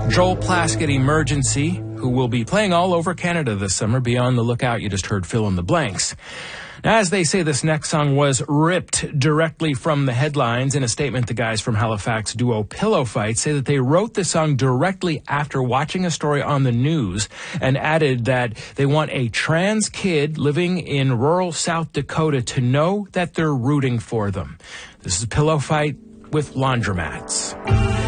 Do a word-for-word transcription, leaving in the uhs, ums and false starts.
Joel Plaskett, Emergency, who will be playing all over Canada this summer. Be on the lookout. You just heard fill in the blanks. Now, as they say, this next song was ripped directly from the headlines. In a statement, the guys from Halifax duo Pillow Fight say that they wrote the song directly after watching a story on the news and added that they want a trans kid living in rural South Dakota to know that they're rooting for them. This is Pillow Fight with Laundromats.